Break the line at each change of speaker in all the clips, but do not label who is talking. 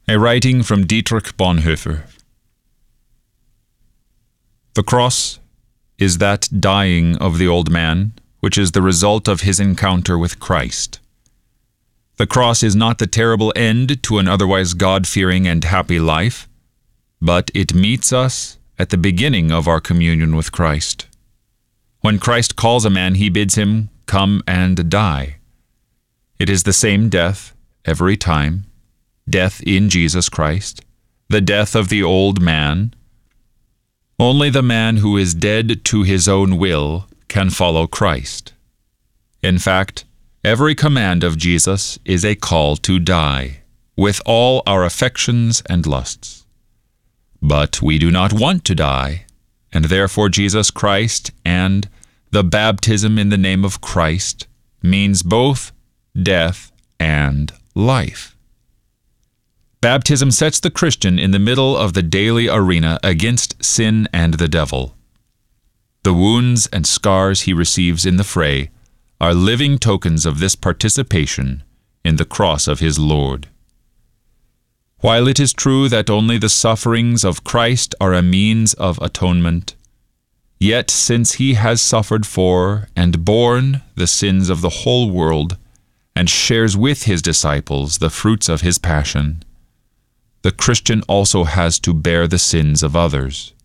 A writing from Dietrich Bonhoeffer. The cross is that dying of the old man, which is the result of his encounter with Christ. The cross is not the terrible end to an otherwise God-fearing and happy life, but it meets us at the beginning of our communion with Christ. When Christ calls a man, he bids him come and die. It is the same death every time, death in Jesus Christ, the death of the old man. Only the man who is dead to his own will can follow Christ. In fact, every command of Jesus is a call to die, with all our affections and lusts. But we do not want to die, and therefore Jesus Christ and the baptism in the name of Christ means both death and life. Baptism sets the Christian in the middle of the daily arena against sin and the devil. The wounds and scars he receives in the fray are living tokens of this participation in the cross of his Lord. While it is true that only the sufferings of Christ are a means of atonement, yet since he has suffered for and borne the sins of the whole world and shares with his disciples the fruits of his passion, the Christian also has to bear the sins of others.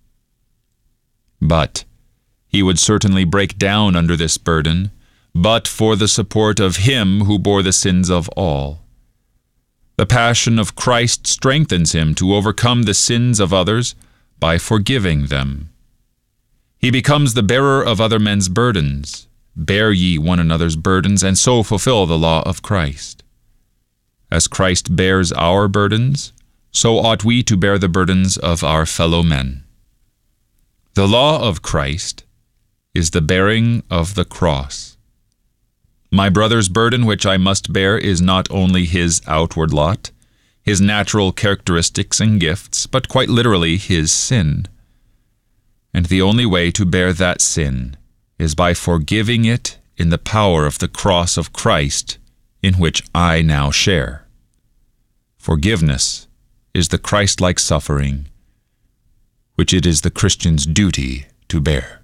But he would certainly break down under this burden, but for the support of him who bore the sins of all. The passion of Christ strengthens him to overcome the sins of others by forgiving them. He becomes the bearer of other men's burdens. Bear ye one another's burdens, and so fulfill the law of Christ. As Christ bears our burdens, so ought we to bear the burdens of our fellow men. The law of Christ is the bearing of the cross. My brother's burden which I must bear is not only his outward lot, his natural characteristics and gifts, but quite literally his sin. And the only way to bear that sin is by forgiving it in the power of the cross of Christ in which I now share. Forgiveness is the Christ-like suffering which it is the Christian's duty to bear.